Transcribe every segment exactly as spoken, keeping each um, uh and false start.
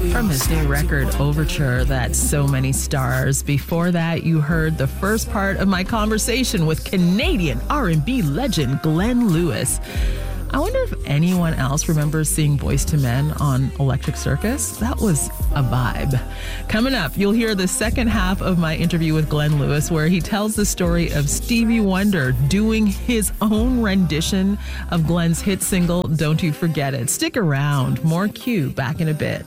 From his new record, Overture, that's So Many Stars. Before that, you heard the first part of my conversation with Canadian R and B legend Glenn Lewis. I wonder if anyone else remembers seeing Boyz two Men on Electric Circus. That was a vibe. Coming up, you'll hear the second half of my interview with Glenn Lewis, where he tells the story of Stevie Wonder doing his own rendition of Glenn's hit single, Don't You Forget It. Stick around. More Q back in a bit.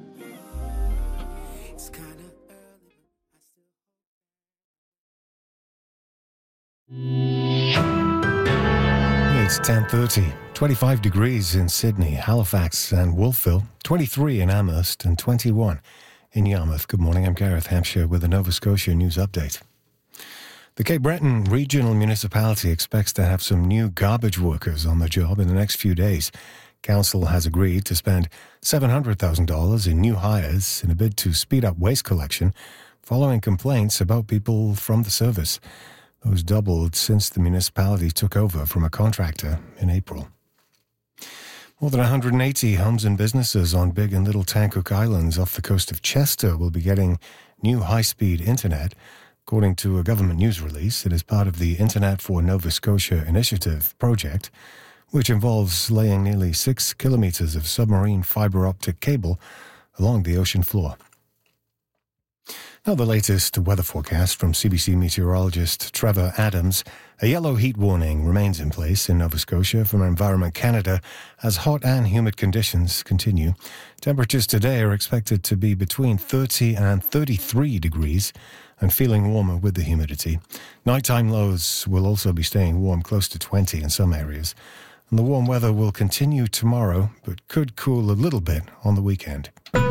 It's ten thirty, twenty-five degrees in Sydney, Halifax and Wolfville, twenty-three in Amherst and twenty-one in Yarmouth. Good morning, I'm Gareth Hampshire with a Nova Scotia News Update. The Cape Breton Regional Municipality expects to have some new garbage workers on the job in the next few days. Council has agreed to spend seven hundred thousand dollars in new hires in a bid to speed up waste collection following complaints about people from the service. Those doubled since the municipality took over from a contractor in April. More than one hundred eighty homes and businesses on Big and Little Tancook Islands off the coast of Chester will be getting new high-speed internet. According to a government news release, it is part of the Internet for Nova Scotia Initiative project, which involves laying nearly six kilometres of submarine fibre optic cable along the ocean floor. Now the latest weather forecast from C B C meteorologist Trevor Adams. A yellow heat warning remains in place in Nova Scotia from Environment Canada as hot and humid conditions continue. Temperatures today are expected to be between thirty and thirty-three degrees and feeling warmer with the humidity. Nighttime lows will also be staying warm, close to twenty in some areas. And the warm weather will continue tomorrow, but could cool a little bit on the weekend.